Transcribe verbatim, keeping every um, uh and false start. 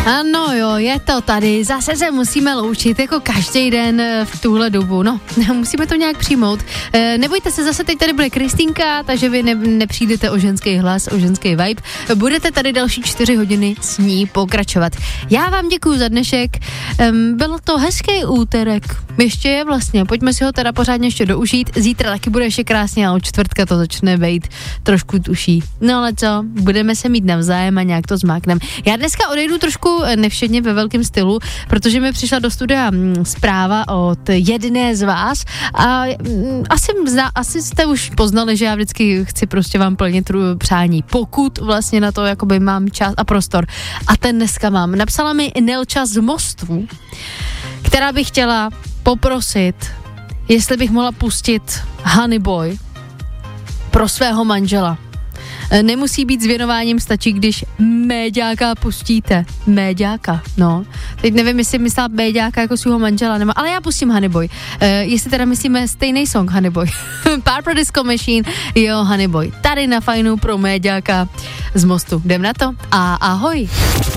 Ano jo, je to tady, zase se musíme loučit jako každý den v tuhle dobu, no, musíme to nějak přijmout. E, nebojte se, zase teď tady bude Kristýnka, takže vy ne, nepřijdete o ženský hlas, o ženský vibe, budete tady další čtyři hodiny s ní pokračovat. Já vám děkuju za dnešek, um, bylo to hezký úterek, ještě je vlastně, pojďme si ho teda pořádně ještě doužít, zítra taky bude ještě krásně, ale od čtvrtka to začne být trošku tuší. No ale co, budeme se mít navzájem a nějak to zmáknem. Já dneska odejdu trošku nevšedně ve velkém stylu, protože mi přišla do studia zpráva od jedné z vás a asi, asi jste už poznali, že já vždycky chci prostě vám plnit přání, pokud vlastně na to jakoby mám čas a prostor. A ten dneska mám. Napsala mi Nelča z Mostu, která by chtěla poprosit, jestli bych mohla pustit Honey Boy pro svého manžela. Nemusí být s věnováním, stačí, když méďáka pustíte. Méďáka, no. Teď nevím, jestli myslela méďáka jako svého manžela, nebo, ale já pustím Honey Boy. Uh, jestli teda myslíme stejný song Honey Boy. Purple Disco Machine, jo, Honey Boy. Tady na fajnu pro méďáka z Mostu. Jdem na to a ahoj.